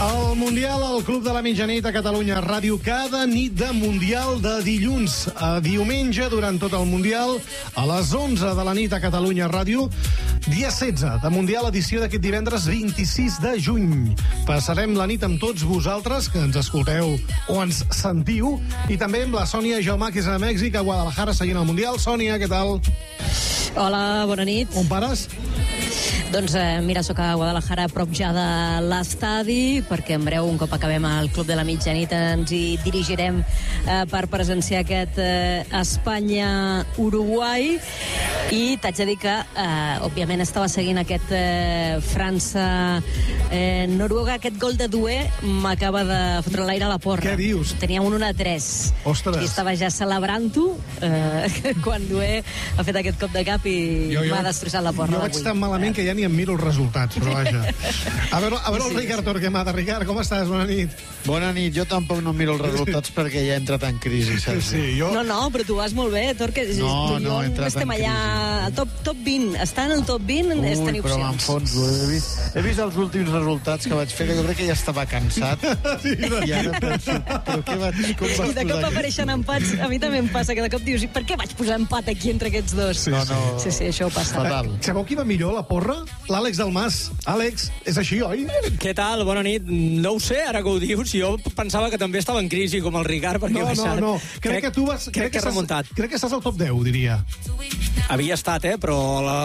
El Mundial al Club de la Mitjanit a Catalunya Ràdio, cada nit de Mundial, de dilluns a diumenge durant tot el Mundial, a les 11 de la nit a Catalunya Ràdio, dia 16 de Mundial, edició d'aquest divendres 26 de juny. Passarem la nit amb tots vosaltres, que ens escolteu o ens sentiu, i també amb la Sònia Jaumà, que és a Mèxic, a Guadalajara, seguint el Mundial. Sònia, què tal? Hola, bona nit. On pares? Doncs mira, sóc a Guadalajara, a prop ja de l'estadi, perquè en breu, un cop acabem el Club de la Mitjanit, ens hi dirigirem per presenciar aquest Espanya-Uruguai. I t'haig de dir que, òbviament, estava seguint aquest França-Noruega. Aquest gol de Doué m'acaba de fotre l'aire a la porra. Què dius? Tenia un 1-3. Ostres. I estava ja celebrant-ho quan Doué ha fet aquest cop de cap i m'ha destrossat la porra. Jo vaig tan malament que ja ni em miro els resultats, però vaja. A veure el Ricard Torquemada. Ricard, com estàs? Bona nit. Bona nit. Jo tampoc no miro els resultats perquè ja he entrat en crisi, saps? Sí, jo... No, però tu vas molt bé, Torque. No, he entrat estem en allà al top 20. Estar en el top 20 és tenir però opcions. m'enfonso. He vist els últims resultats que vaig fer, que jo crec que ja estava cansat. I ara penso, però què vaig... Com vas I de cop apareixen empats. A mi també em passa, que de cop dius, per què vaig posar empat aquí entre aquests dos? No. Sí, això passa. Fatal. Sabeu qui va millor, la porra? L'Àlex Dalmas. Àlex, és així, oi? Què tal? Bona nit. No ho sé, ara que ho dius. Jo pensava que també estava en crisi, com el Ricard, perquè No. Crec que tu vas... Crec que has remuntat. Crec que estàs al top 10, diria. Havia estat, però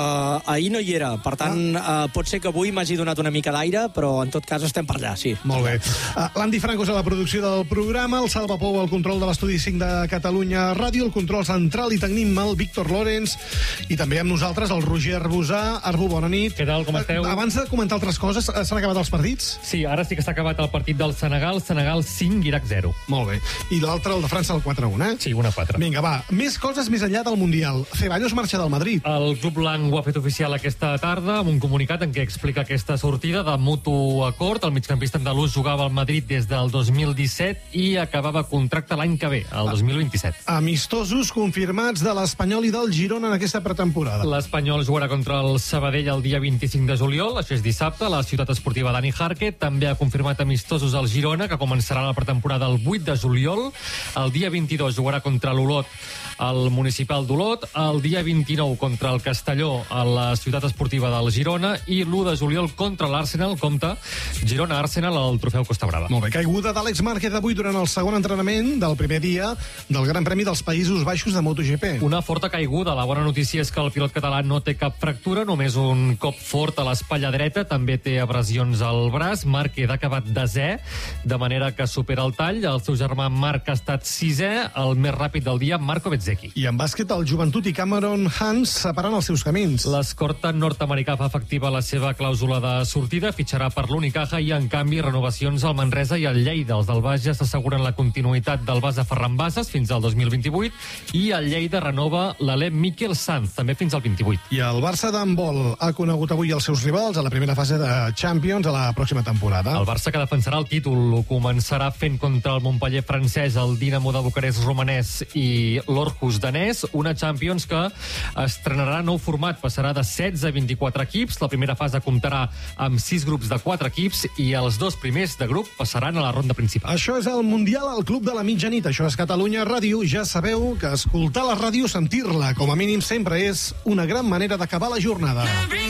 ahir no hi era. Per tant, pot ser que avui m'hagi donat una mica d'aire, però en tot cas estem per allà, sí. Molt bé. L'Andy Franco és a la producció del programa, el Salva Pou al control de l'Estudi 5 de Catalunya Ràdio, el control central, i tenim el Víctor Lorenz, i també amb nosaltres el Roger Arbusà. Arbu, bona nit. Què tal, com esteu? Abans de comentar altres coses, s'han acabat els partits? Sí, ara sí que s'ha acabat el partit del Senegal 5, Iraq 0. Molt bé. I l'altre, el de França, el 4-1, eh? Sí, 1-4. Vinga, va. Més coses més enllà del Mundial. Ceballos marxa del Madrid. El Club Blanc ho ha fet oficial aquesta tarda amb un comunicat en què explica aquesta sortida de mutu acord. El migcampista andalús jugava al Madrid des del 2017 i acabava contracte l'any que ve, el 2027. Amistosos confirmats de l'Espanyol i del Girona en aquesta pretemporada. L'Espanyol jugarà contra el Sabadell el dia 25 de juliol, això és dissabte, a la ciutat esportiva Dani Jarque. També ha confirmat amistosos al Girona, que començarà la pretemporada el 8 de juliol. El dia 22 jugarà contra l'Olot al municipal d'Olot, el dia 29 contra el Castelló a la ciutat esportiva del Girona i l'1 de juliol contra l'Arsenal, compte, Girona-Arsenal al trofeu Costa Brava. Molt bé, caiguda d'Àlex Márquez avui durant el segon entrenament del primer dia del Gran Premi dels Països Baixos de MotoGP. Una forta caiguda. La bona notícia és que el pilot català no té cap fractura, només un cop fort a l'espatlla dreta, també té abrasions al braç. Márquez ha acabat 10è, de manera que supera el tall. El seu germà Marc ha estat 6è, el més ràpid del dia, Marco Bezzecchi. I en bàsquet, el Joventut i Cameron Hans separant els seus camins. L'escorta nord-americà fa efectiva la seva clàusula de sortida, fitxarà per l'Unicaja i, en canvi, renovacions al Manresa i al Lleida. Els del Bages s'asseguren la continuïtat del base Ferran Bases fins al 2028 i el Lleida renova l'Alep Miquel Sanz, també fins al 28. I el Barça d'handbol ha conegut avui els seus rivals a la primera fase de Champions a la pròxima temporada. El Barça, que defensarà el títol, ho començarà fent contra el Montpeller francès, el Dinamo de Bucarest romanès i l'Orhus danès, una Champions que estrenarà nou format, passarà de 16 a 24 equips. La primera fase comptarà amb 6 grups de 4 equips i els 2 primers de grup passaran a la ronda principal. Això és el Mundial al Club de la Mitjanit. Això és Catalunya Ràdio. Ja sabeu que escoltar la ràdio, sentir-la, com a mínim sempre és una gran manera d'acabar la jornada.